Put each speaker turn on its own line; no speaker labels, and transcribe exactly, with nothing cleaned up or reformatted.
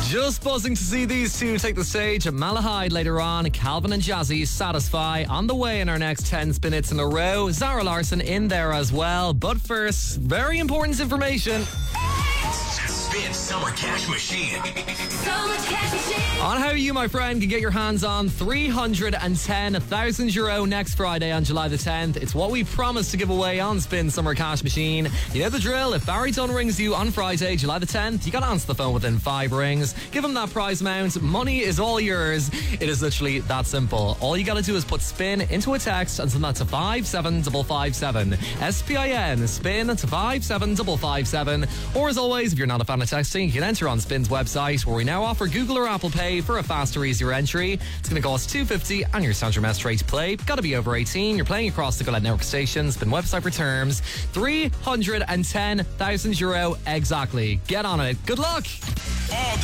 Just buzzing to see these two take the stage at Malahide later on. Calvin and Jazzy, Satisfy, on the way in our next ten spin hits in a row. Zara Larsson in there as well. But first, very important information.
Spin Summer Cash Machine.
Summer Cash Machine.
On how you, my friend, can get your hands on three hundred ten thousand euro next Friday on July the tenth. It's what we promised to give away on Spin Summer Cash Machine. You know the drill. If Barry Dunn rings you on Friday, July the tenth, you got to answer the phone within five rings. Give him that prize amount. Money is all yours. It is literally that simple. All you got to do is put spin into a text and send that to five seven five five seven. S P I N, spin to five seven five five seven. Or as always, if you're not a fan of texting, you can enter on Spin's website, where we now offer Google or Apple Pay for a faster, easier entry. It's going to cost two fifty and your standard mess rate to play. Got to be over eighteen. You're playing across the Gillette Network stations. Spin website for terms. three hundred ten thousand euro exactly. Get on it. Good luck.
All